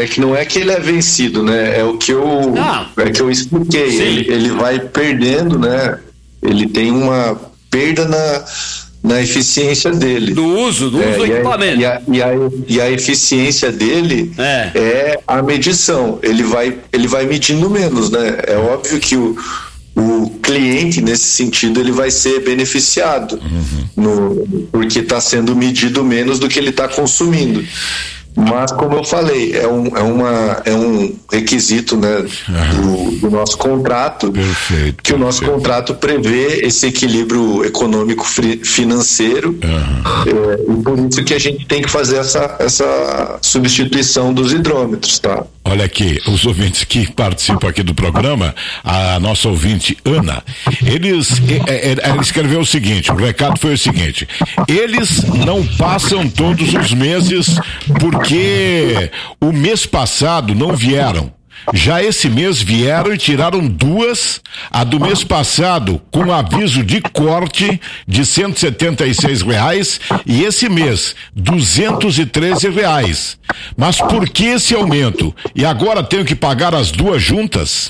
que não é que ele é vencido, né? É o que eu expliquei. Ele vai perdendo, né? Ele tem uma perda na eficiência dele. Do uso do equipamento. E a eficiência dele é a medição. Ele vai medindo menos, né? É óbvio que o cliente, nesse sentido, ele vai ser beneficiado, porque está sendo medido menos do que ele está consumindo. Mas, como eu falei, é um requisito, né, do nosso contrato. Perfeito, que o nosso contrato prevê esse equilíbrio econômico financeiro, e por isso que a gente tem que fazer essa substituição dos hidrômetros, tá? Olha aqui, os ouvintes que participam aqui do programa, a nossa ouvinte Ana, ela escreveu o seguinte, o recado foi o seguinte: eles não passam todos os meses porque o mês passado não vieram. Já esse mês vieram e tiraram duas, a do mês passado com aviso de corte de R$176 e esse mês R$213. Mas por que esse aumento? E agora tenho que pagar as duas juntas?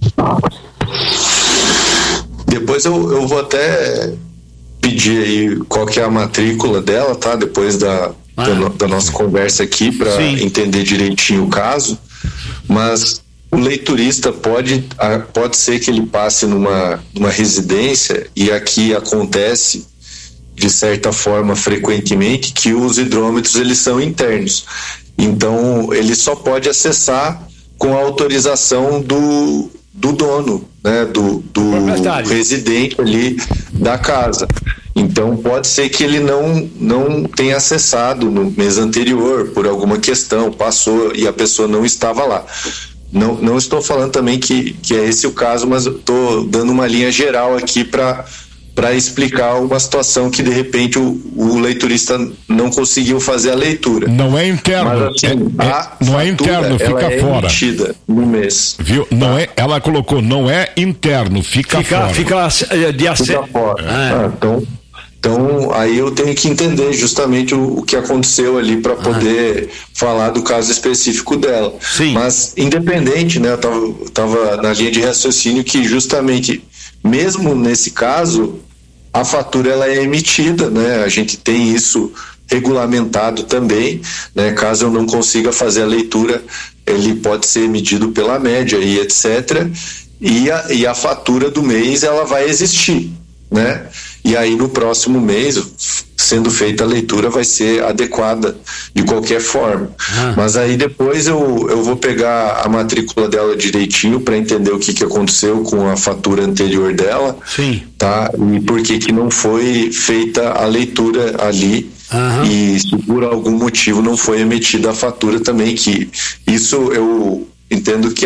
Depois eu vou até pedir aí qual que é a matrícula dela, tá? Depois da nossa conversa aqui, para entender direitinho o caso. Mas o leiturista pode ser que ele passe numa residência, e aqui acontece de certa forma frequentemente que os hidrômetros eles são internos, então ele só pode acessar com a autorização do dono, né, do residente ali da casa. Então pode ser que ele não tenha acessado no mês anterior por alguma questão, passou e a pessoa não estava lá. Não estou falando também que é esse o caso, mas estou dando uma linha geral aqui para explicar uma situação que de repente o leiturista não conseguiu fazer a leitura. Não é interno, mas, assim, não é interno, fica fora. Emitida no mês. Viu? Não é, ela colocou, não é interno, fica fora. Fica de acesso. Fica fora. Então, aí eu tenho que entender justamente o que aconteceu ali para poder falar do caso específico dela. Sim. Mas, independente, né, eu tava na linha de raciocínio que justamente, mesmo nesse caso, a fatura ela é emitida, né? A gente tem isso regulamentado também, né? Caso eu não consiga fazer a leitura, ele pode ser medido pela média e etc. E a fatura do mês, ela vai existir, né? E aí no próximo mês, sendo feita a leitura, vai ser adequada de qualquer forma. Mas aí depois eu vou pegar a matrícula dela direitinho para entender o que aconteceu com a fatura anterior dela. Sim. Tá? E por que não foi feita a leitura ali. E se por algum motivo não foi emitida a fatura também, que isso eu entendo que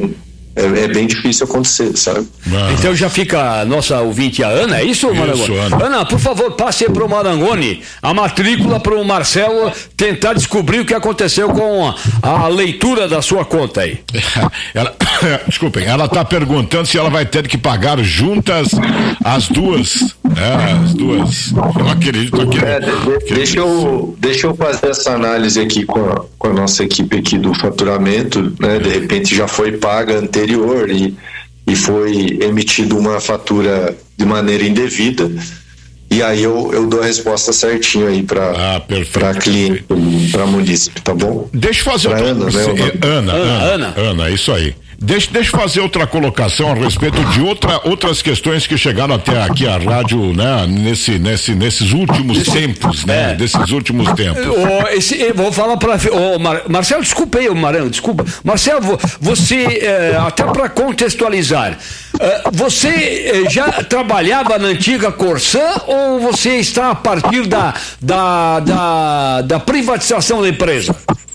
é bem difícil acontecer, sabe? Então já fica a nossa ouvinte, a Ana, é isso, Marangoni? Ana, por favor, passe para o Marangoni a matrícula para o Marcelo tentar descobrir o que aconteceu com a leitura da sua conta aí. Desculpem, ela está perguntando se ela vai ter que pagar juntas as duas. As duas. Eu acredito que. Deixa eu fazer essa análise aqui com a nossa equipe aqui do faturamento, né? De repente já foi paga anterior e foi emitida uma fatura de maneira indevida, e aí eu dou a resposta certinho aí para cliente, para munícipe, tá bom? Deixa eu fazer Ana, isso aí. Deixa eu fazer outra colocação a respeito de outras questões que chegaram até aqui à rádio, né? Nesses últimos tempos, né? Desses últimos tempos. Vou falar para Marcelo, desculpa aí, Marão, desculpa. Marcelo, você, até para contextualizar, você já trabalhava na antiga Corsã ou você está a partir da privatização da empresa?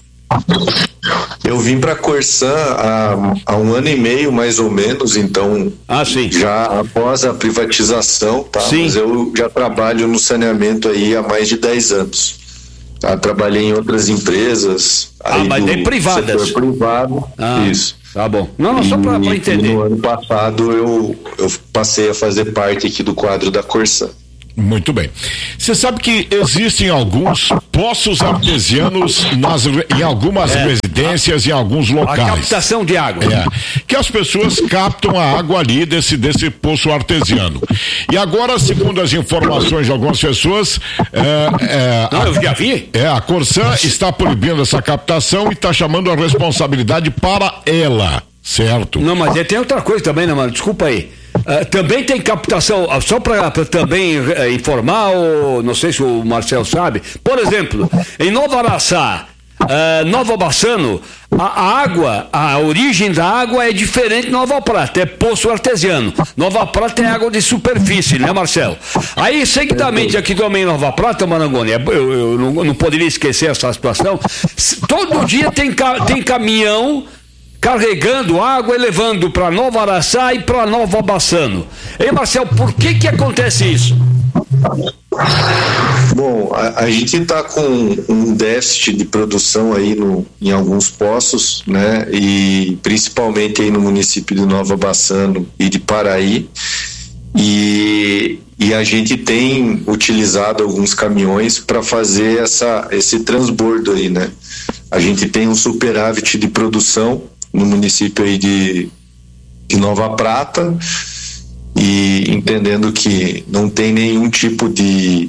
Eu vim para a Corsã há 1 ano e meio, mais ou menos, então já após a privatização, tá? Mas eu já trabalho no saneamento aí há mais de 10 anos. Trabalhei em outras empresas. Mas é privadas? Setor privado, isso. Tá bom. Não, só para entender. No ano passado eu passei a fazer parte aqui do quadro da Corsã. Muito bem. Você sabe que existem alguns poços artesianos em algumas residências, em alguns locais. A captação de água. Que as pessoas captam a água ali desse poço artesiano. E agora, segundo as informações de algumas pessoas, eu já vi. A Corsã está proibindo essa captação e está chamando a responsabilidade para ela, certo? Não, mas tem outra coisa também, né, mano? Desculpa aí. Também tem captação, só para também informar, não sei se o Marcel sabe, por exemplo, em Nova Araçá, Nova Bassano, a origem da água é diferente de Nova Prata, é poço artesiano. Nova Prata é água de superfície, né, Marcel? Aí, seguidamente, aqui também em Nova Prata, Marangoni, eu não poderia esquecer essa situação, todo dia tem caminhão carregando água e levando para Nova Araçá e para Nova Bassano. Ei, Marcel, por que acontece isso? Bom, a gente está com um déficit de produção aí em alguns poços, né? E principalmente aí no município de Nova Bassano e de Paraí. E a gente tem utilizado alguns caminhões para fazer esse transbordo aí, né? A gente tem um superávit de produção no município aí de Nova Prata, e entendendo que não tem nenhum tipo de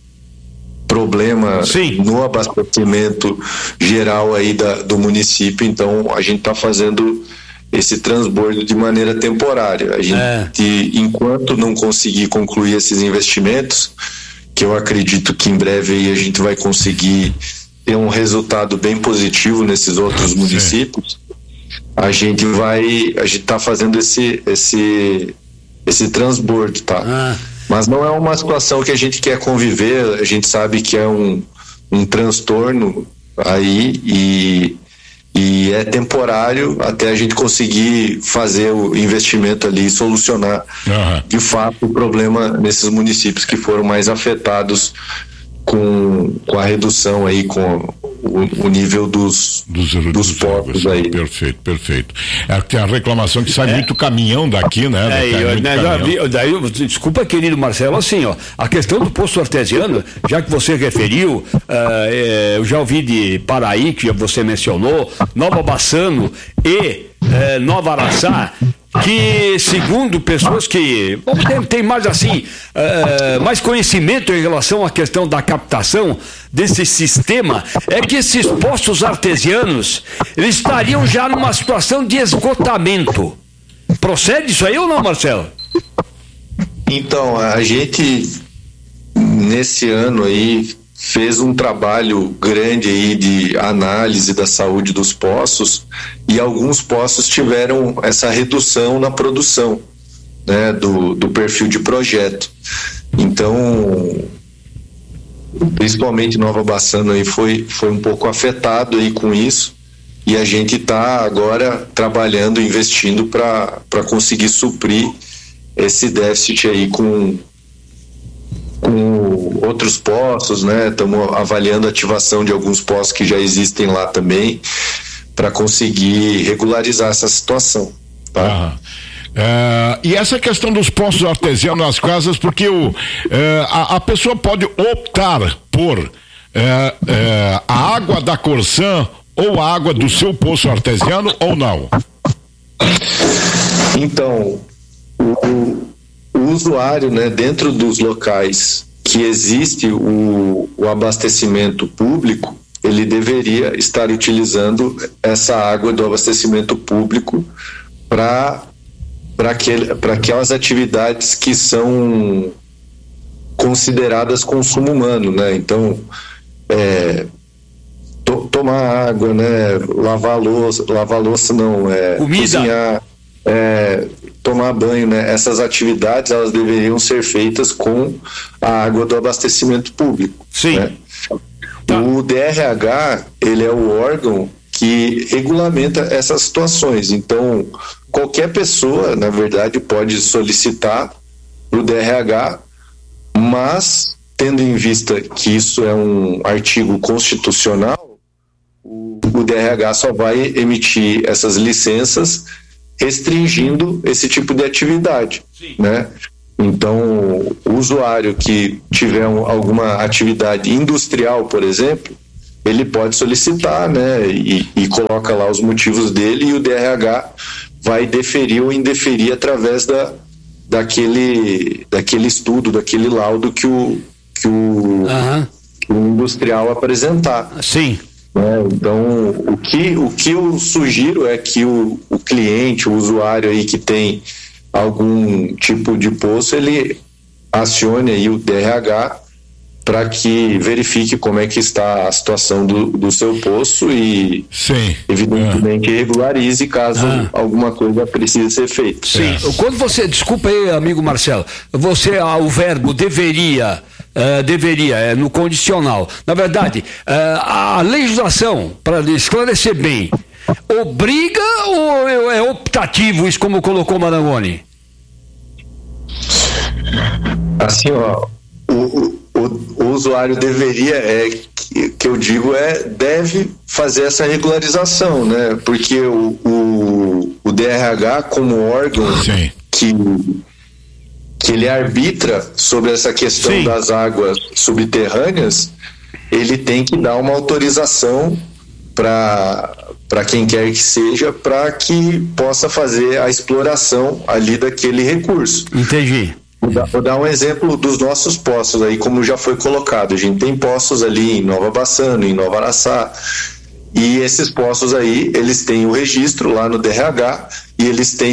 problema no abastecimento geral aí do município, então a gente está fazendo esse transbordo de maneira temporária. A gente, enquanto não conseguir concluir esses investimentos, que eu acredito que em breve aí a gente vai conseguir ter um resultado bem positivo nesses outros municípios, a gente tá fazendo esse transbordo, tá? Mas não é uma situação que a gente quer conviver, a gente sabe que é um transtorno aí e é temporário até a gente conseguir fazer o investimento ali e solucionar de fato o problema nesses municípios que foram mais afetados com a redução aí, com o nível dos portos aí. Perfeito. Tem a reclamação que sai muito caminhão daqui, né? Desculpa, querido Marcelo, assim, a questão do poço artesiano, já que você referiu, eu já ouvi de Paraí, que você mencionou, Nova Bassano e Nova Araçá, que segundo pessoas que tem mais assim, mais conhecimento em relação à questão da captação desse sistema, é que esses poços artesianos, eles estariam já numa situação de esgotamento. Procede isso aí ou não, Marcelo? Então, a gente nesse ano aí fez um trabalho grande aí de análise da saúde dos poços, e alguns poços tiveram essa redução na produção, né, do perfil de projeto. Então, principalmente Nova Bassano aí foi um pouco afetado aí com isso, e a gente está agora trabalhando, investindo para conseguir suprir esse déficit aí com outros poços, né? Estamos avaliando a ativação de alguns poços que já existem lá também, para conseguir regularizar essa situação, tá? E essa questão dos poços artesianos nas casas, porque a pessoa pode optar por a água da Corsã ou a água do seu poço artesiano ou não? Então, o usuário, né, dentro dos locais que existe o abastecimento público, ele deveria estar utilizando essa água do abastecimento público para aquelas atividades que são consideradas consumo humano, né? Então, tomar água, né? Lavar louça não, cozinhar, tomar banho, né? Essas atividades, elas deveriam ser feitas com a água do abastecimento público. Sim. Né? O DRH, ele é o órgão que regulamenta essas situações. Então, qualquer pessoa, na verdade, pode solicitar o DRH, mas, tendo em vista que isso é um artigo constitucional, o DRH só vai emitir essas licenças restringindo esse tipo de atividade, né? Então, o usuário que tiver alguma atividade industrial, por exemplo, ele pode solicitar, né, e coloca lá os motivos dele, e o DRH vai deferir ou indeferir através daquele estudo, daquele laudo que o industrial apresentar. Sim. Então, o que eu sugiro é que o cliente, o usuário aí que tem algum tipo de poço, ele acione aí o DRH para que verifique como é que está a situação do seu poço e, sim, evidentemente, regularize caso alguma coisa precise ser feita. Sim. Quando você, desculpa aí, amigo Marcelo, o verbo deveria no condicional. Na verdade, a legislação, para esclarecer bem, obriga ou é optativo isso, como colocou Marangoni? Assim, o usuário deveria, que eu digo, deve fazer essa regularização, né? Porque o DRH, como órgão que ele arbitra sobre essa questão das águas subterrâneas, ele tem que dar uma autorização para quem quer que seja, para que possa fazer a exploração ali daquele recurso. Entendi. Vou dar um exemplo dos nossos poços aí, como já foi colocado. A gente tem poços ali em Nova Bassano, em Nova Araçá, e esses poços aí, eles têm o registro lá no DRH e eles têm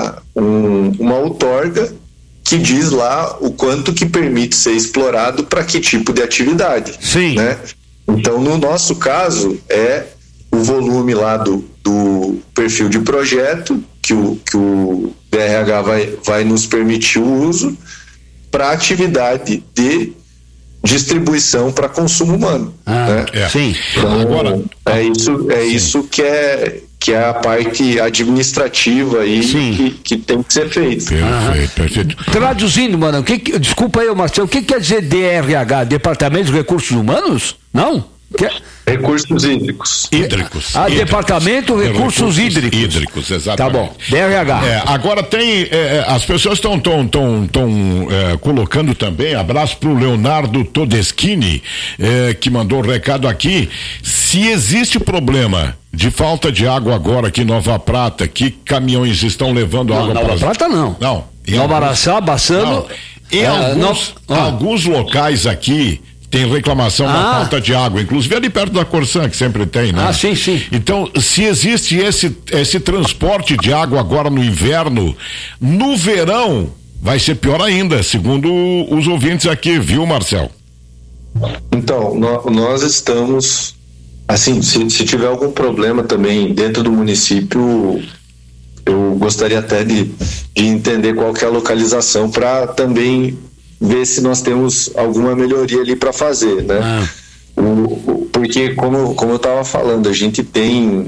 uma outorga que diz lá o quanto que permite ser explorado para que tipo de atividade. Sim. Né? Então, no nosso caso, é o volume lá do perfil de projeto que o DRH vai nos permitir o uso para atividade de distribuição para consumo humano. Né? Sim. Então, agora, isso que é a parte administrativa aí que tem que ser feita. Perfeito. Traduzindo, mano, desculpa aí, Marcelo, o que quer dizer DRH? Departamento de Recursos Humanos? Não? Recursos hídricos. Departamento Recursos Hídricos. Hídricos, exatamente. Tá bom, DRH. Agora tem, as pessoas estão colocando também, abraço pro Leonardo Todeschini, que mandou um recado aqui, se existe problema de falta de água agora aqui em Nova Prata, que caminhões estão levando água para... Nova Prata não. Não. Nova Araçá, Bassano... Em alguns locais aqui tem reclamação da falta de água, inclusive ali perto da Corsã, que sempre tem, né? Sim. Então, se existe esse transporte de água agora no inverno, no verão vai ser pior ainda, segundo os ouvintes aqui, viu, Marcel? Então, nós estamos, assim, se tiver algum problema também dentro do município, eu gostaria até de entender qual que é a localização para também ver se nós temos alguma melhoria ali para fazer, né? Porque como eu estava falando, a gente tem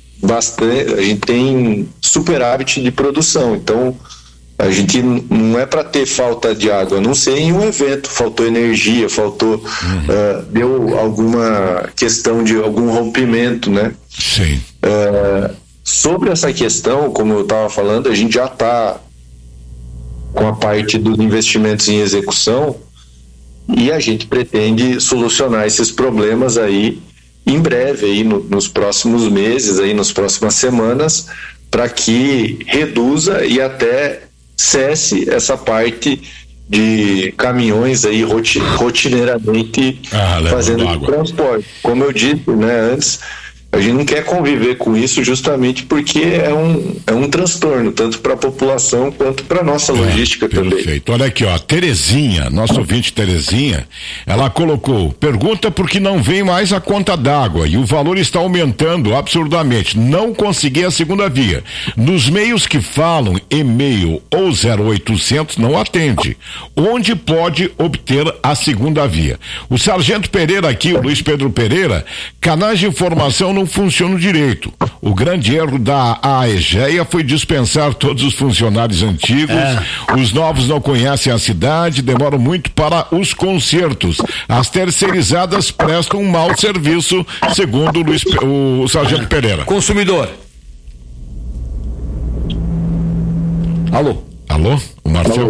superávit de produção, então a gente não é para ter falta de água, a não ser em um evento, faltou energia, deu alguma questão de algum rompimento, né? Sim. Sobre essa questão, como eu estava falando, a gente já está com a parte dos investimentos em execução e a gente pretende solucionar esses problemas aí em breve, aí nos próximos meses, aí nas próximas semanas, para que reduza e até cesse essa parte de caminhões aí rotineiramente fazendo transporte. Como eu disse, né, antes, a gente não quer conviver com isso justamente porque é um transtorno, tanto para a população quanto para a nossa logística também. Perfeito. Olha aqui, ó, Terezinha, nosso ouvinte Terezinha, ela colocou, pergunta por que não vem mais a conta d'água e o valor está aumentando absurdamente. Não consegui a segunda via. Nos meios que falam e-mail ou 0800 não atende. Onde pode obter a segunda via? O Sargento Pereira aqui, o Luiz Pedro Pereira, canais de informação não funcionam direito. O grande erro da AEGEA foi dispensar todos os funcionários antigos, os novos não conhecem a cidade, demoram muito para os concertos. As terceirizadas prestam um mau serviço, segundo o Sargento Pereira. Consumidor. Alô? O Marcel?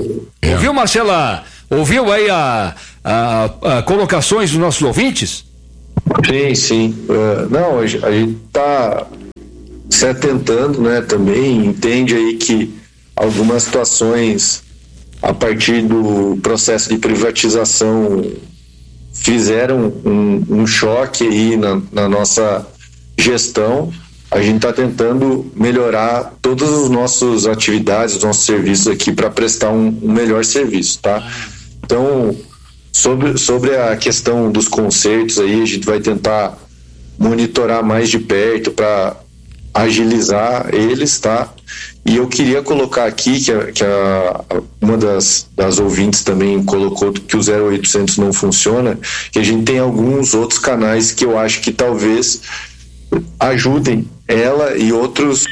Ouviu, Marcela? Ouviu aí a colocações dos nossos ouvintes? Sim. Não, a gente está se atentando, né, também, entende aí que algumas situações, a partir do processo de privatização, fizeram um choque aí na nossa gestão. A gente está tentando melhorar todas as nossas atividades, os nossos serviços aqui para prestar um melhor serviço, tá? Então, sobre a questão dos concertos aí, a gente vai tentar monitorar mais de perto para agilizar eles, tá? E eu queria colocar aqui que uma das ouvintes também colocou que o 0800 não funciona, que a gente tem alguns outros canais que eu acho que talvez ajudem ela e outros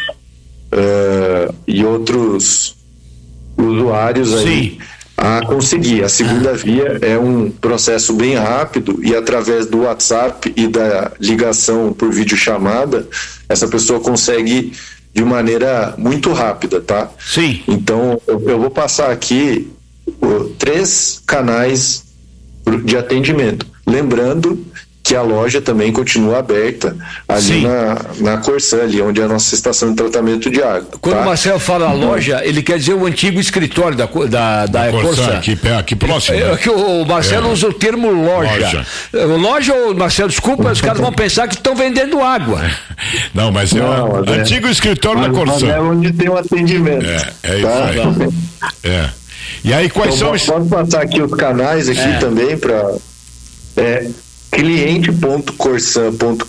usuários aí. Sim. A conseguir. A segunda via é um processo bem rápido e através do WhatsApp e da ligação por videochamada, essa pessoa consegue de maneira muito rápida, tá? Sim. Então, eu vou passar aqui 3 canais de atendimento. Lembrando que a loja também continua aberta ali na Corsã, ali onde é a nossa estação de tratamento de água. Quando o Marcelo fala loja, ele quer dizer o antigo escritório da Corsã. Aqui próximo. Que o Marcelo usa o termo loja. Loja, Marcelo, desculpa, os caras vão pensar que estão vendendo água. Não, mas é o antigo escritório da Corsã. É onde tem o atendimento. É isso aí. E aí, quais são os... Posso passar aqui os canais aqui também para... cliente.corsan.com.br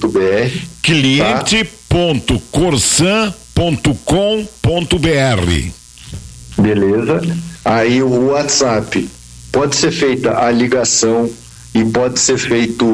cliente.corsan.com.br. Beleza. Aí o WhatsApp, pode ser feita a ligação e pode ser feito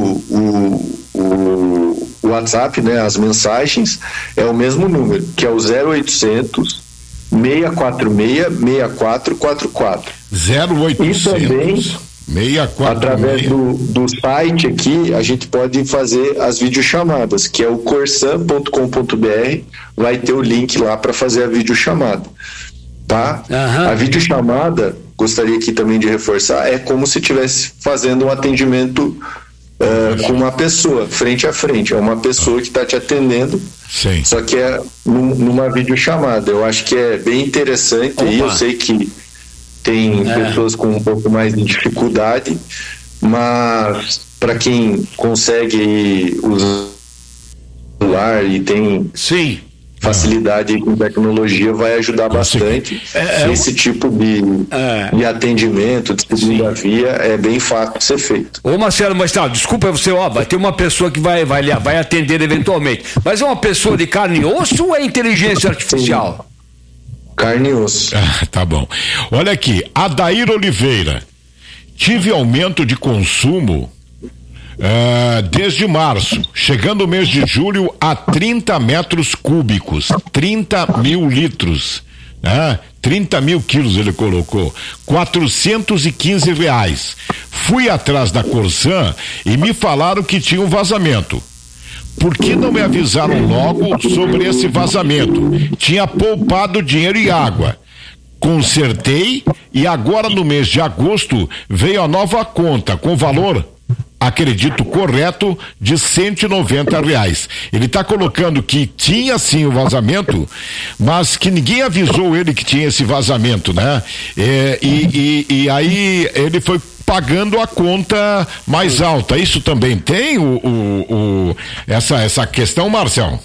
o WhatsApp, né, as mensagens, é o mesmo número, que é o 0800 646 6444. 0800 e também 64, através do site aqui, a gente pode fazer as videochamadas, que é o corsan.com.br, vai ter o link lá para fazer a videochamada, tá? A videochamada, gostaria aqui também de reforçar, é como se estivesse fazendo um atendimento com uma pessoa, frente a frente, é uma pessoa que está te atendendo. Sim. Só que é numa videochamada. Eu acho que é bem interessante. E eu sei que tem pessoas com um pouco mais de dificuldade, mas para quem consegue usar e tem facilidade com tecnologia, vai ajudar bastante. Esse tipo de atendimento, de segunda via, é bem fácil de ser feito. Ô Marcelo, mas desculpa você, vai ter uma pessoa que vai atender eventualmente, mas é uma pessoa de carne e osso ou é inteligência artificial? Carne e osso. Tá bom. Olha aqui, Adair Oliveira, tive aumento de consumo desde março, chegando o mês de julho a 30 metros cúbicos, 30 mil litros, 30 mil quilos ele colocou, R$415. Fui atrás da Corsan e me falaram que tinha um vazamento. Por que não me avisaram logo sobre esse vazamento? Tinha poupado dinheiro e água. Consertei e agora no mês de agosto veio a nova conta com valor, acredito correto, de R$190. Ele está colocando que tinha sim o vazamento, mas que ninguém avisou ele que tinha esse vazamento, né? E aí ele foi pagando a conta mais alta. Isso também tem essa questão, Marcelo?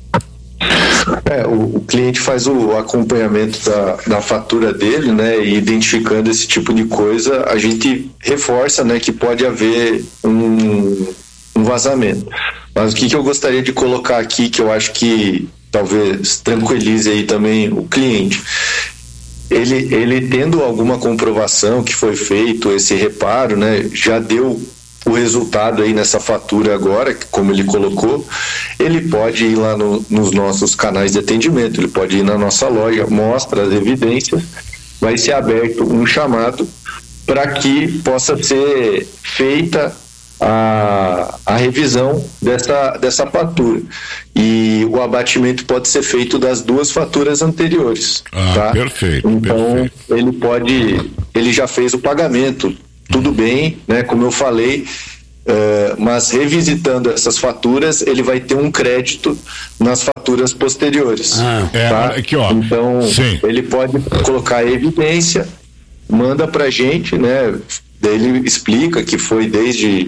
O cliente faz o acompanhamento da fatura dele, né? E identificando esse tipo de coisa, a gente reforça, né, que pode haver um vazamento. Mas o que eu gostaria de colocar aqui, que eu acho que talvez tranquilize aí também o cliente, ele tendo alguma comprovação que foi feito esse reparo, né, já deu o resultado aí nessa fatura agora, como ele colocou, ele pode ir lá nos nossos canais de atendimento, ele pode ir na nossa loja, mostra as evidências, vai ser aberto um chamado para que possa ser feita a revisão dessa fatura, e o abatimento pode ser feito das 2 faturas anteriores. Tá? Perfeito. Então ele pode ele já fez o pagamento, tudo bem, né? Como eu falei, mas revisitando essas faturas, ele vai ter um crédito nas faturas posteriores. Tá? Aqui, ó. Então, ele pode colocar a evidência, manda pra gente, né? Ele explica que foi desde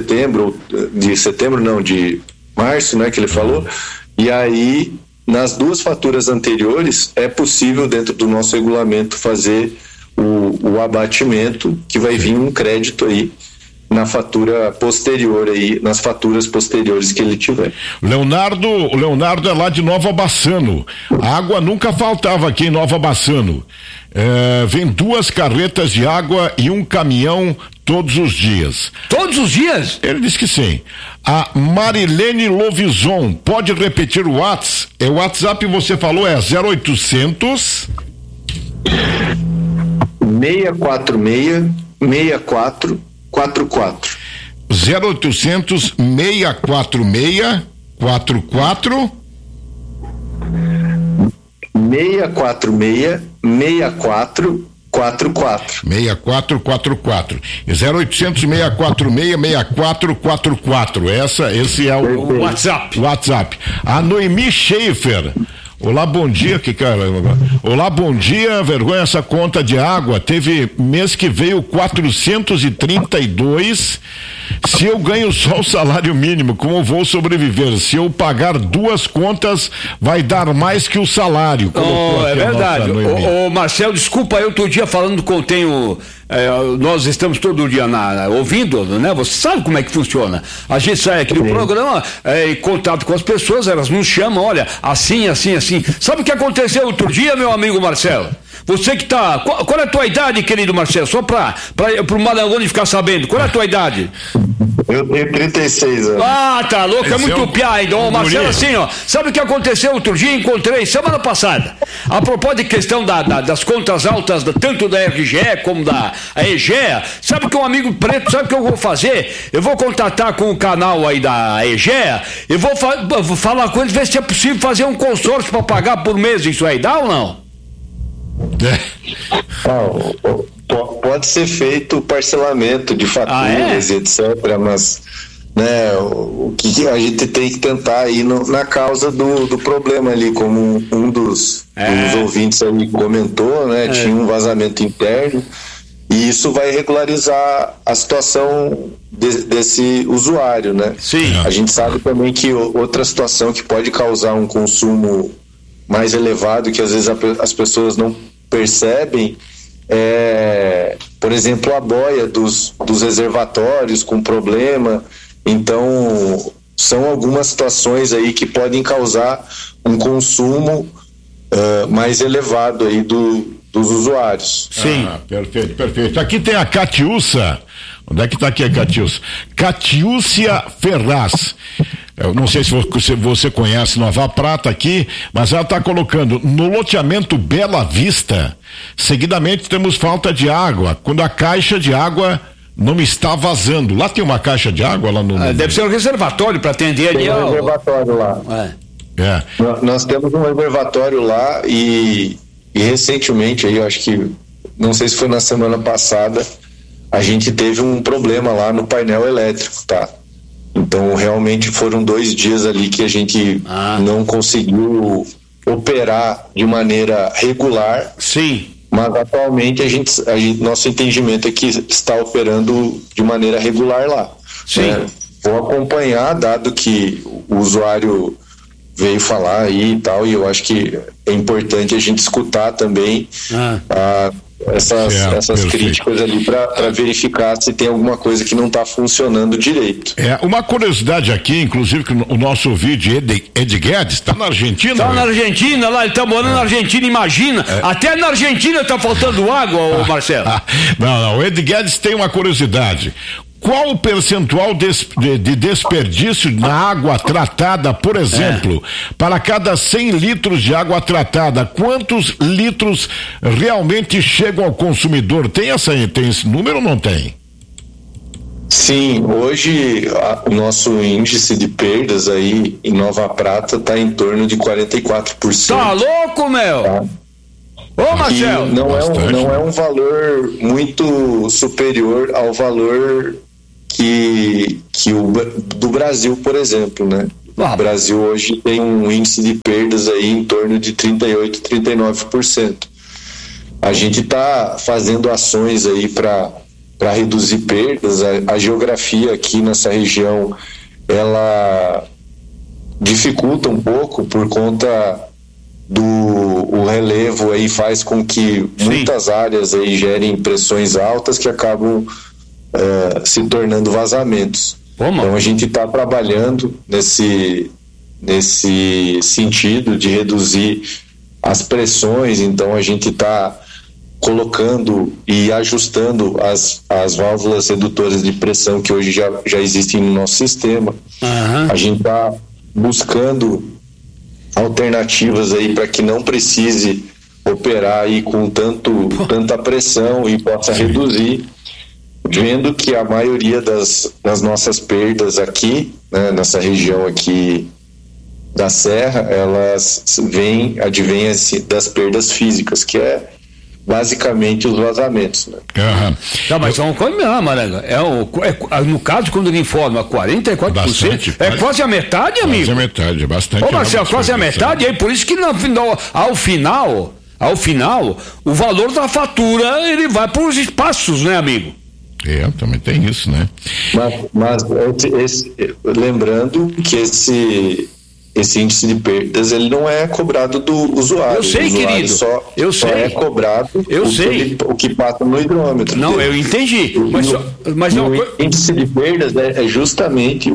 de março, né? Que ele falou, e aí nas 2 faturas anteriores é possível, dentro do nosso regulamento, fazer o abatimento, que vai vir um crédito aí na fatura posterior aí, nas faturas posteriores que ele tiver. O Leonardo é lá de Nova Bassano. A água nunca faltava aqui em Nova Bassano. Vem 2 carretas de água e um caminhão todos os dias. Todos os dias? Ele disse que sim. A Marilene Lovison, pode repetir o WhatsApp? O WhatsApp você falou é 0800 646 6444. 0800 646 44 646 6444. 6444. 0800 646 6444. Esse é o WhatsApp. A Noemi Schaefer. Olá, bom dia, Olá, bom dia, vergonha essa conta de água, teve mês que veio 432, se eu ganho só o salário mínimo, como vou sobreviver? Se eu pagar 2 contas, vai dar mais que o salário. É verdade. Marcelo, desculpa, eu outro dia falando que eu tenho... nós estamos todo dia ouvindo, né? Você sabe como é que funciona. A gente sai aqui do programa em contato com as pessoas, elas nos chamam, olha, assim. Sabe o que aconteceu outro dia, meu amigo Marcelo? Você que tá... Qual é a tua idade, querido Marcelo? Só para o Malangoni ficar sabendo. Qual é a tua idade? Eu tenho 36 anos. Tá louco, é muito piá ainda. Marcelo, assim, ó, sabe o que aconteceu outro dia? Encontrei semana passada, a propósito de questão das contas altas, tanto da RGE como da EGEA. Sabe que um amigo preto, sabe o que eu vou fazer? Eu vou contatar com o canal aí da EGEA, eu vou falar com eles, ver se é possível fazer um consórcio para pagar por mês isso aí, dá ou não? Pode ser feito parcelamento de faturas, etc, mas, né, o que a gente tem que tentar aí na causa do problema ali, como um dos ouvintes ali comentou, né, tinha um vazamento interno, e isso vai regularizar a situação desse usuário, né? Sim. A gente sabe também que outra situação que pode causar um consumo mais elevado, que às vezes as pessoas não percebem, por exemplo, a boia dos reservatórios com problema. Então, são algumas situações aí que podem causar um consumo mais elevado aí dos usuários. Sim. Perfeito. Aqui tem a Catiúcia. Onde é que está aqui a Catiúcia? Catiúcia Ferraz. Eu não sei se você conhece Nova Prata aqui, mas ela está colocando no loteamento Bela Vista, seguidamente temos falta de água, quando a caixa de água não está vazando. Lá tem uma caixa de água lá no... Deve ser um reservatório para atender ali. Tem um reservatório lá. Nós temos um reservatório lá e recentemente, aí, eu acho que, não sei se foi na semana passada, a gente teve um problema lá no painel elétrico, tá? Então, realmente foram 2 dias ali que a gente não conseguiu operar de maneira regular. Sim. Mas atualmente nosso entendimento é que está operando de maneira regular lá. Sim. Vou acompanhar, dado que o usuário veio falar aí e tal, e eu acho que é importante a gente escutar também essas críticas ali para verificar se tem alguma coisa que não está funcionando direito. Uma curiosidade aqui, inclusive, que o nosso ouvinte Ed Guedes está na Argentina. Está na Argentina, lá ele está morando na Argentina, imagina. Até na Argentina está faltando água, Marcelo. Não, o Ed Guedes tem uma curiosidade. Qual o percentual de desperdício na água tratada, por exemplo, para cada 100 litros de água tratada, quantos litros realmente chegam ao consumidor? Tem esse número ou não tem? Sim, hoje o nosso índice de perdas aí em Nova Prata está em torno de 44%. Tá louco, meu? Ô, Marcelo! Não é um valor muito superior ao valor do Brasil, por exemplo, né? O Brasil hoje tem um índice de perdas aí em torno de 38%, 39%. A gente está fazendo ações aí para reduzir perdas. A geografia aqui nessa região, ela dificulta um pouco por conta o relevo aí, faz com que muitas áreas aí gerem pressões altas que acabam se tornando vazamentos. Então a gente está trabalhando nesse sentido de reduzir as pressões. Então a gente está colocando e ajustando as válvulas redutoras de pressão que hoje já existem no nosso sistema. A gente está buscando alternativas aí para que não precise operar aí com tanta pressão e possa reduzir, vendo que a maioria das nossas perdas aqui, né, nessa região aqui da Serra, elas advêm das perdas físicas, que é basicamente os vazamentos, né? Tá, mas é uma coisa mesmo, Maranga. No caso, quando ele informa 44%, bastante, quase a metade, amigo. Quase a metade, é bastante. Ô, Marcelo, quase a metade, e aí por isso que ao final, o valor da fatura, ele vai para os espaços, né, amigo? Também tem isso, né? Mas lembrando que esse índice de perdas, ele não é cobrado do usuário. Eu sei, querido. Só é cobrado o que passa no hidrômetro. Não, eu entendi. Mas o índice de perdas é justamente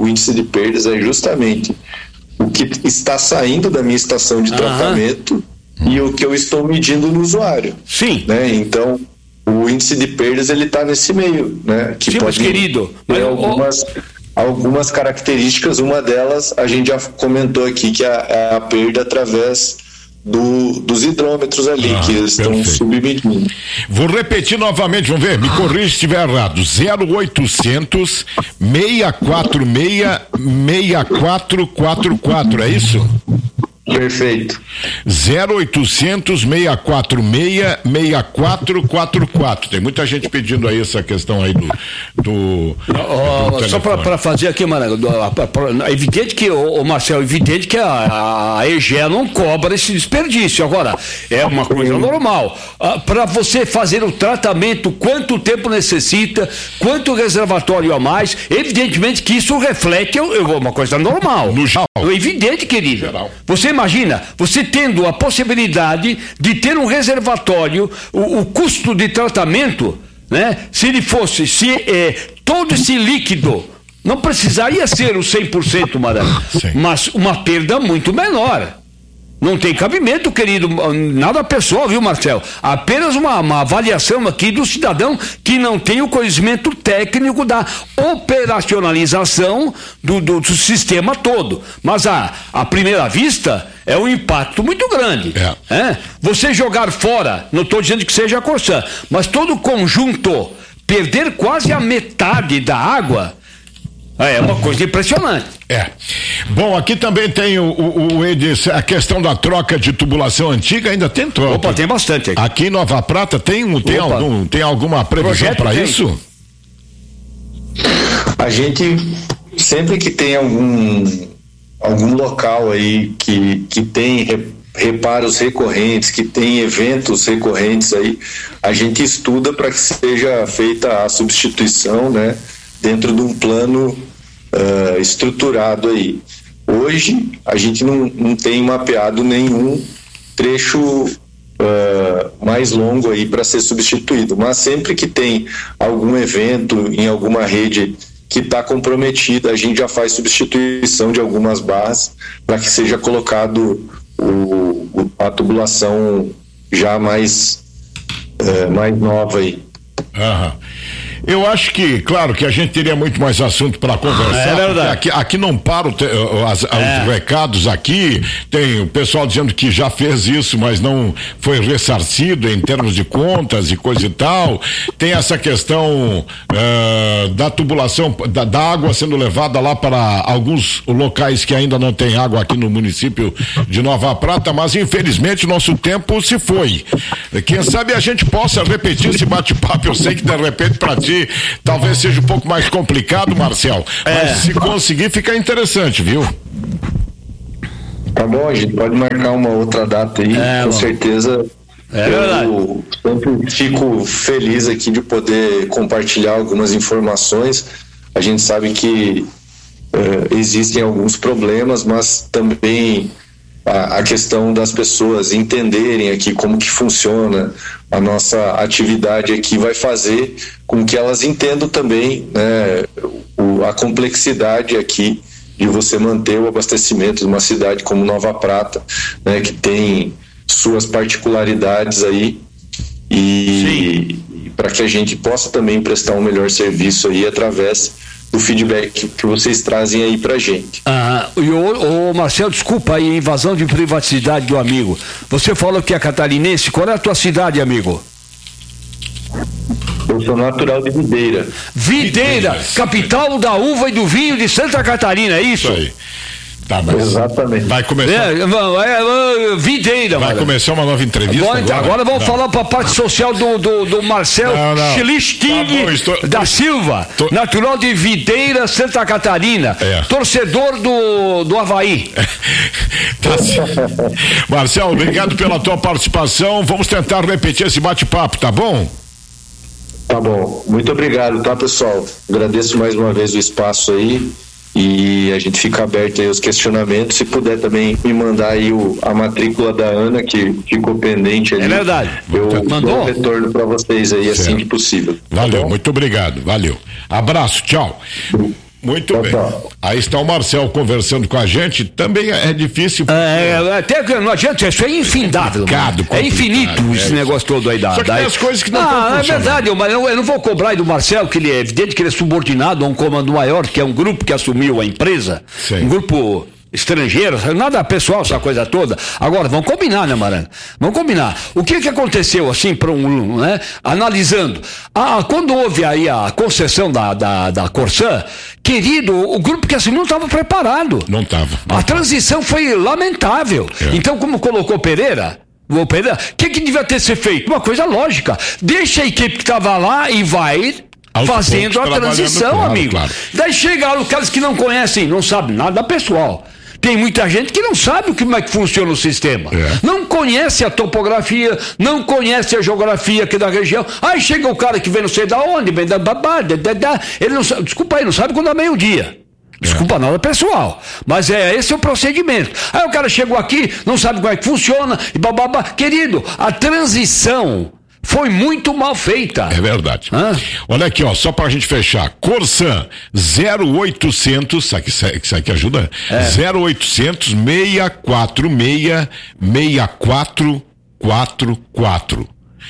o que está saindo da minha estação de tratamento e o que eu estou medindo no usuário. Sim. Né? Então, o índice de perdas, ele está nesse meio, né? Que sim, mas querido... Algumas características, uma delas a gente já comentou aqui, que é a perda através dos hidrômetros ali, que eles estão submetindo. Vou repetir novamente, vamos ver, me corrija se estiver errado. 0800 646 6444, é isso? Perfeito. 0800 646 6444. Tem muita gente pedindo aí essa questão aí do só para fazer aqui, Maranga, é evidente que, Marcelo, evidente que a EGEA não cobra esse desperdício. Agora, é uma coisa normal. Para você fazer o tratamento, quanto tempo necessita, quanto reservatório a mais, evidentemente que isso reflete uma coisa normal. No geral. É evidente, querido. Você imagina, você tendo a possibilidade de ter um reservatório, o custo de tratamento, né? Se ele fosse, todo esse líquido, não precisaria ser o 100%, Maranga, mas uma perda muito menor. Não tem cabimento, querido, nada pessoal, viu, Marcelo? Apenas uma avaliação aqui do cidadão que não tem o conhecimento técnico da operacionalização do sistema todo. Mas à primeira vista é um impacto muito grande. Você jogar fora, não estou dizendo que seja a Corsan, mas todo o conjunto perder quase a metade da água é uma coisa impressionante. Bom, aqui também tem a questão da troca de tubulação antiga, ainda tem troca. Opa, tem bastante aqui. Aqui em Nova Prata tem alguma previsão para isso? A gente, sempre que tem algum local aí que tem reparos recorrentes, que tem eventos recorrentes aí, a gente estuda para que seja feita a substituição, né? Dentro de um plano estruturado aí. Hoje a gente não tem mapeado nenhum trecho mais longo aí para ser substituído, mas sempre que tem algum evento em alguma rede que está comprometida, a gente já faz substituição de algumas barras para que seja colocado a tubulação já mais nova aí. Eu acho que, claro, que a gente teria muito mais assunto para conversar. É verdade. Aqui não param os recados aqui. Tem o pessoal dizendo que já fez isso, mas não foi ressarcido em termos de contas e coisa e tal. Tem essa questão da tubulação, da água sendo levada lá para alguns locais que ainda não tem água aqui no município de Nova Prata, mas infelizmente nosso tempo se foi. Quem sabe a gente possa repetir esse bate-papo. Eu sei que de repente para ti talvez seja um pouco mais complicado, Marcel, mas se conseguir fica interessante, viu? Tá bom, a gente pode marcar uma outra data aí, com certeza. Eu sempre fico feliz aqui de poder compartilhar algumas informações. A gente sabe que existem alguns problemas, mas também a questão das pessoas entenderem aqui como que funciona a nossa atividade aqui vai fazer com que elas entendam também, né, a complexidade aqui de você manter o abastecimento de uma cidade como Nova Prata, né, que tem suas particularidades aí, e para que a gente possa também prestar um melhor serviço aí através do feedback que vocês trazem aí pra gente. O Marcel, desculpa aí, invasão de privacidade do amigo. Você falou que é catarinense, qual é a tua cidade, amigo? Eu sou natural de Videira. Videira, capital da uva e do vinho de Santa Catarina, é isso? Isso aí. Tá, mas exatamente. Vai começar. Videira, vai começar uma nova entrevista. Agora vamos falar para a parte social do Marcel Schlisting da Silva, natural de Videira, Santa Catarina, torcedor do Avaí. Marcel, obrigado pela tua participação. Vamos tentar repetir esse bate-papo, tá bom? Tá bom. Muito obrigado, tá, pessoal? Agradeço mais uma vez o espaço aí. E a gente fica aberto aí aos questionamentos. Se puder também me mandar aí a matrícula da Ana, que ficou pendente ali. É verdade. Eu dou um retorno para vocês aí assim que possível. Valeu, tá, muito obrigado. Valeu. Abraço, tchau. Muito bem. Aí está o Marcel conversando com a gente. Também é difícil. Até que não adianta, isso é infindável. É infinito esse negócio todo aí da. Só que tem as coisas que não estão funcionando. É verdade, mas eu não vou cobrar aí do Marcel, que ele é evidente que ele é subordinado a um comando maior, que é um grupo que assumiu a empresa. Sim. Um grupo estrangeiro, nada pessoal, essa coisa toda. Agora, vamos combinar, né, Marana? Vamos combinar. O que aconteceu, assim, né? Analisando. Quando houve aí a concessão da Corsã, querido, o grupo que assumiu não estava preparado. Não estava. A transição foi lamentável. Então, como colocou Pereira, o que devia ter sido feito? Uma coisa lógica. Deixa a equipe que estava lá e vai fazendo a transição, amigo. Claro. Daí chegaram os caras que não conhecem, não sabem nada pessoal. Tem muita gente que não sabe como é que funciona o sistema. Não conhece a topografia, não conhece a geografia aqui da região. Aí chega o cara que vem não sei da onde, vem da babada, ele não sabe, desculpa aí, não sabe quando é meio-dia. Desculpa, nada pessoal, mas esse é o procedimento. Aí o cara chegou aqui, não sabe como é que funciona, e bababá. Querido, a transição foi muito mal feita. É verdade. Olha aqui, ó, só pra gente fechar. Corsã 0800, sabe que ajuda? 0800 646 6444.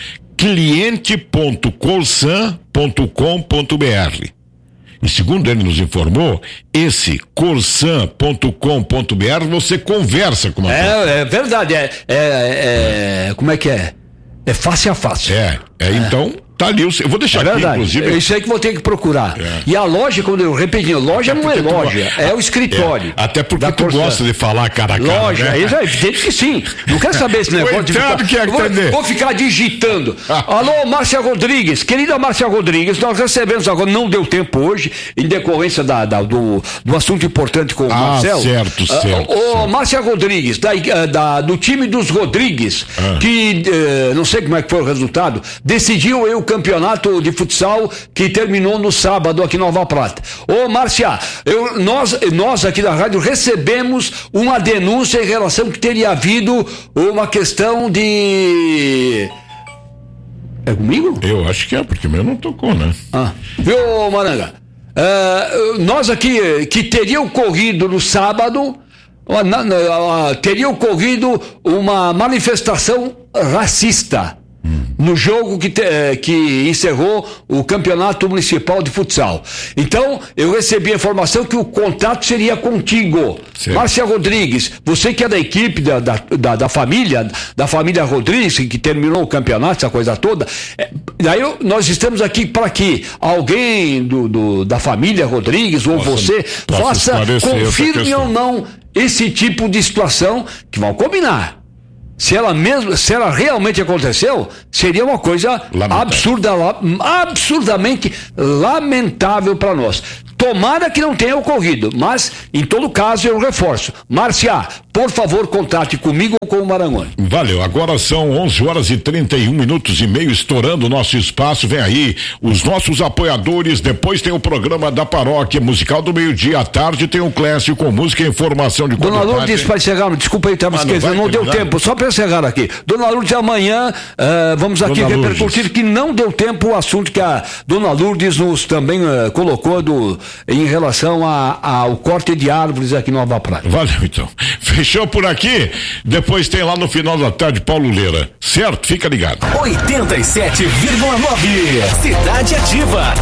cliente.corsan.com.br. E segundo ele nos informou, esse corsan.com.br você conversa com uma pessoa. É verdade, como é que é? É face a face. Então, tá ali, eu vou deixar aqui, inclusive. É isso aí que vou ter que procurar. E a loja, quando eu repeti, loja não é loja, é o escritório. Até porque tu gosta de falar cara a cara. Loja, isso é evidente que sim. Não quer saber esse negócio de ficar... Vou ficar digitando. Alô, Márcia Rodrigues, querida Márcia Rodrigues, nós recebemos agora, não deu tempo hoje, em decorrência do assunto importante com o Marcel. Certo. Márcia Rodrigues, do time dos Rodrigues, que não sei como é que foi o resultado, decidiu o campeonato de futsal que terminou no sábado aqui em Nova Prata. Márcia, nós aqui da rádio recebemos uma denúncia em relação que teria havido uma questão de... É comigo? Eu acho que porque o meu não tocou, né? Viu, Maranga? Nós aqui, que teria ocorrido no sábado, teria ocorrido uma manifestação racista no jogo que encerrou o campeonato municipal de futsal. Então, eu recebi a informação que o contato seria contigo. Márcia Rodrigues, você que é da equipe da família Rodrigues, que terminou o campeonato, essa coisa toda. Daí nós estamos aqui para que alguém da família Rodrigues ou você confirme ou não esse tipo de situação, que vão combinar. Se ela realmente aconteceu, seria uma coisa absurdamente lamentável para nós. Tomara que não tenha ocorrido, mas em todo caso eu reforço. Márcia, por favor, contate comigo ou com o Marangoni. Valeu, agora são 11h31 estourando o nosso espaço. Vem aí os nossos apoiadores, depois tem o programa da paróquia musical do meio-dia à tarde, tem o Clécio com música e informação de Dona Lourdes, para encerrar, desculpa aí, estava esquecendo, não deu tempo, só para encerrar aqui. Dona Lourdes, amanhã vamos aqui repercutir que não deu tempo o assunto que a Dona Lourdes nos também colocou em relação ao corte de árvores aqui em Nova Praia. Valeu, então. Fechou por aqui? Depois tem lá no final da tarde Paulo Leira. Certo? Fica ligado. 87,9 Cidade Ativa.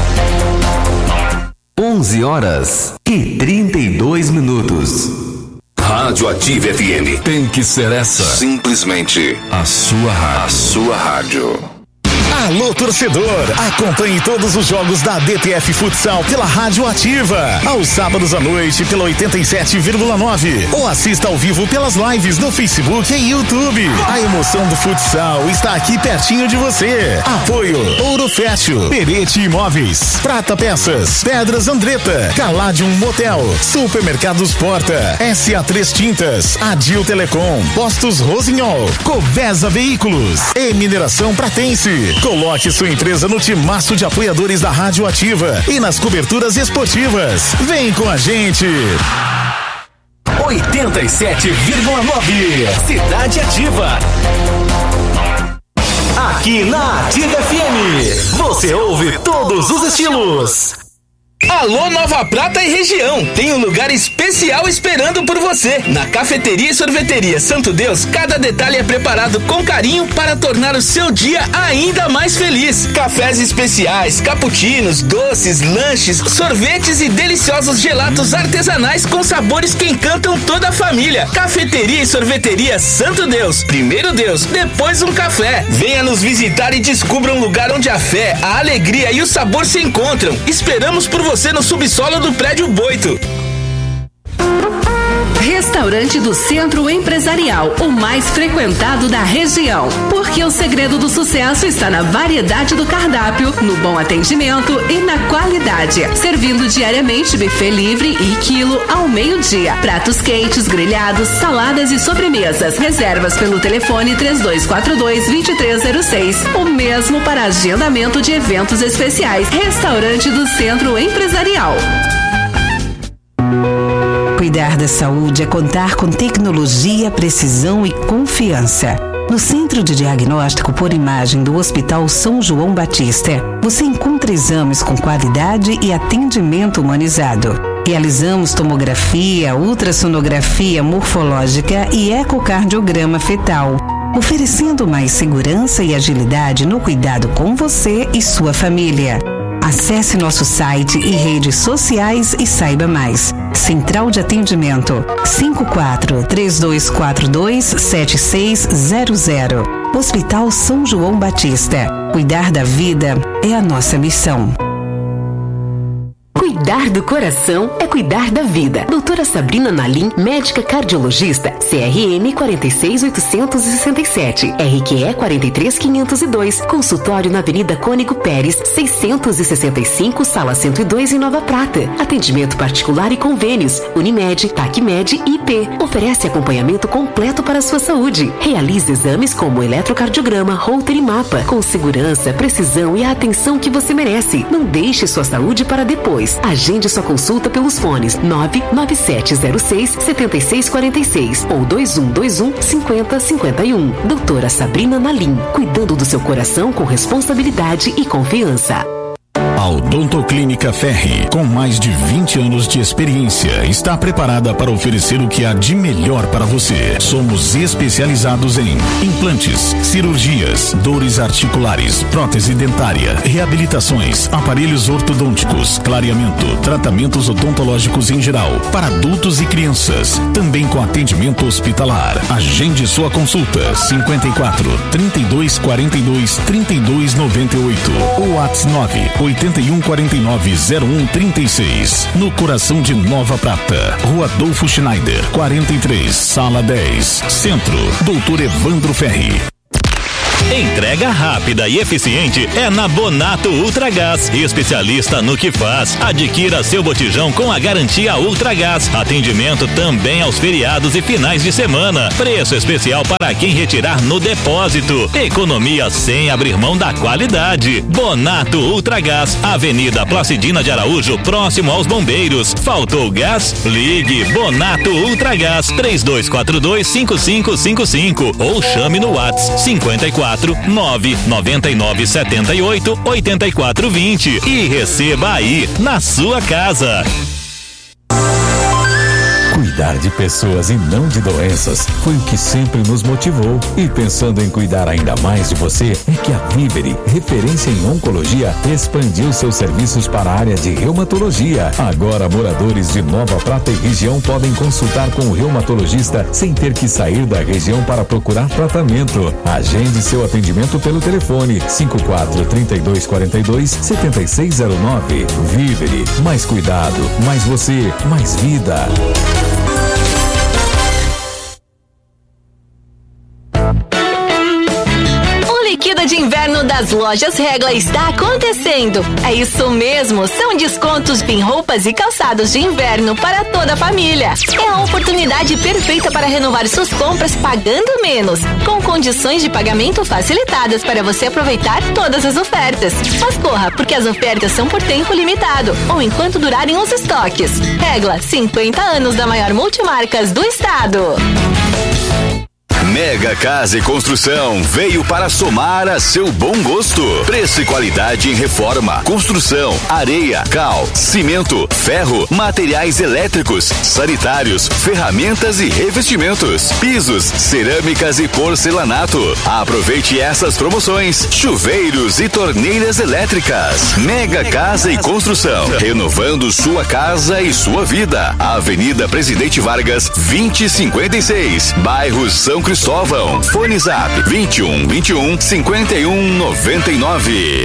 11h32. Rádio Ativa FM. Tem que ser essa. Simplesmente a sua rádio. Alô, torcedor, acompanhe todos os jogos da DTF Futsal pela Rádio Ativa, aos sábados à noite pela 87,9 ou assista ao vivo pelas lives no Facebook e YouTube. A emoção do futsal está aqui pertinho de você. Apoio Ouro Fértil, Perete Imóveis, Prata Peças, Pedras Andretta, Caladium Motel, Supermercados Porta, SA3 Tintas, Adil Telecom, Postos Rosinhol, Covesa Veículos e Mineração Pratense. Coloque sua empresa no timaço de apoiadores da Rádio Ativa e nas coberturas esportivas. Vem com a gente. 87,9 Cidade Ativa. Aqui na Ativa FM, você ouve todos os estilos. Alô, Nova Prata e região, tem um lugar especial esperando por você. Na Cafeteria e Sorveteria Santo Deus, cada detalhe é preparado com carinho para tornar o seu dia ainda mais feliz. Cafés especiais, cappuccinos, doces, lanches, sorvetes e deliciosos gelatos artesanais com sabores que encantam toda a família. Cafeteria e Sorveteria Santo Deus, primeiro Deus, depois um café. Venha nos visitar e descubra um lugar onde a fé, a alegria e o sabor se encontram. Esperamos por você no subsolo do prédio Boito. Restaurante do Centro Empresarial, o mais frequentado da região. Porque o segredo do sucesso está na variedade do cardápio, no bom atendimento e na qualidade. Servindo diariamente buffet livre e quilo ao meio-dia. Pratos quentes, grelhados, saladas e sobremesas. Reservas pelo telefone 3242-2306. O mesmo para agendamento de eventos especiais. Restaurante do Centro Empresarial. Cuidar da saúde é contar com tecnologia, precisão e confiança. No Centro de Diagnóstico por Imagem do Hospital São João Batista, você encontra exames com qualidade e atendimento humanizado. Realizamos tomografia, ultrassonografia morfológica e ecocardiograma fetal, oferecendo mais segurança e agilidade no cuidado com você e sua família. Acesse nosso site e redes sociais e saiba mais. Central de Atendimento 54-3242-7600. Hospital São João Batista. Cuidar da vida é a nossa missão. Cuidar do coração é cuidar da vida. Doutora Sabrina Nalim, médica cardiologista, CRM 46867, RQE 43502, consultório na Avenida Cônigo Pérez, 665, sala 102 em Nova Prata. Atendimento particular e convênios, Unimed, TACMED e IP. Oferece acompanhamento completo para a sua saúde. Realiza exames como eletrocardiograma, Holter e mapa, com segurança, precisão e a atenção que você merece. Não deixe sua saúde para depois. Agende sua consulta pelos fones 99706-7646 ou 2121-5051. Doutora Sabrina Nalim, cuidando do seu coração com responsabilidade e confiança. A A Odontoclínica Ferri, com mais de 20 anos de experiência, está preparada para oferecer o que há de melhor para você. Somos especializados em implantes, cirurgias, dores articulares, prótese dentária, reabilitações, aparelhos ortodônticos, clareamento, tratamentos odontológicos em geral, para adultos e crianças, também com atendimento hospitalar. Agende sua consulta 54 32 42 32 98 ou WhatsApp 9 81 49 01 36. No coração de Nova Prata, Rua Adolfo Schneider 43, Sala 10, Centro, Doutor Evandro Ferri. Entrega rápida e eficiente é na Bonato Ultragás, especialista no que faz. Adquira seu botijão com a garantia Ultragás. Atendimento também aos feriados e finais de semana. Preço especial para quem retirar no depósito. Economia sem abrir mão da qualidade. Bonato Ultragás, Avenida Placidina de Araújo, próximo aos Bombeiros. Faltou gás? Ligue Bonato Ultragás 3242-5555 ou chame no WhatsApp 54 999 78 84 20 e receba aí na sua casa. Cuidar de pessoas e não de doenças foi o que sempre nos motivou. E pensando em cuidar ainda mais de você, é que a Vivere, referência em oncologia, expandiu seus serviços para a área de reumatologia. Agora, moradores de Nova Prata e região podem consultar com o reumatologista sem ter que sair da região para procurar tratamento. Agende seu atendimento pelo telefone 54 32 42 7609. Vivere, mais cuidado, mais você, mais vida. Liquida de inverno das lojas Regla está acontecendo. É isso mesmo, são descontos em roupas e calçados de inverno para toda a família. É a oportunidade perfeita para renovar suas compras pagando menos, com condições de pagamento facilitadas para você aproveitar todas as ofertas. Mas corra, porque as ofertas são por tempo limitado ou enquanto durarem os estoques. Regla, 50 anos da maior multimarcas do estado. Mega Casa e Construção veio para somar a seu bom gosto. Preço e qualidade em reforma, construção, areia, cal, cimento, ferro, materiais elétricos, sanitários, ferramentas e revestimentos, pisos, cerâmicas e porcelanato. Aproveite essas promoções: chuveiros e torneiras elétricas. Mega Casa e Construção, renovando sua casa e sua vida. Avenida Presidente Vargas, 2056, bairro São Cristóvão. Fone Zap 21 21 51 99.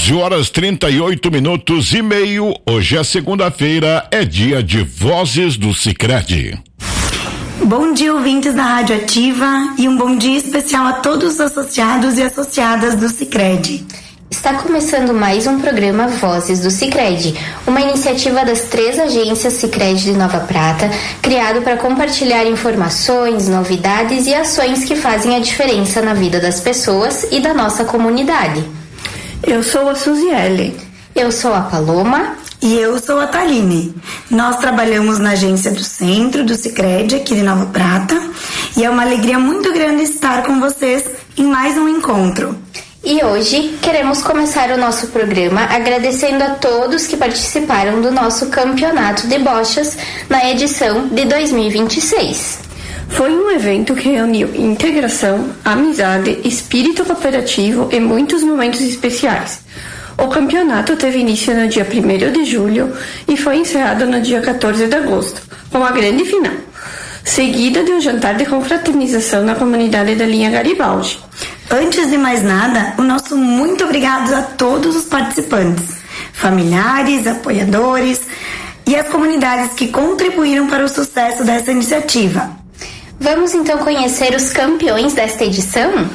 11h38 Hoje é segunda-feira, é dia de Vozes do Sicredi. Bom dia, ouvintes da Rádio Ativa, e um bom dia especial a todos os associados e associadas do Sicredi. Está começando mais um programa Vozes do Sicredi, uma iniciativa das 3 agências Sicredi de Nova Prata, criado para compartilhar informações, novidades e ações que fazem a diferença na vida das pessoas e da nossa comunidade. Eu sou a Suziele. Eu sou a Paloma. E eu sou a Taline. Nós trabalhamos na agência do Centro do Sicredi aqui de Nova Prata, e é uma alegria muito grande estar com vocês em mais um encontro. E hoje queremos começar o nosso programa agradecendo a todos que participaram do nosso campeonato de bochas na edição de 2026. Foi um evento que reuniu integração, amizade, espírito cooperativo e muitos momentos especiais. O campeonato teve início no dia 1º de julho e foi encerrado no dia 14 de agosto, com a grande final, seguida de um jantar de confraternização na comunidade da linha Garibaldi. Antes de mais nada, o nosso muito obrigado a todos os participantes, familiares, apoiadores e as comunidades que contribuíram para o sucesso dessa iniciativa. Vamos então conhecer os campeões desta edição?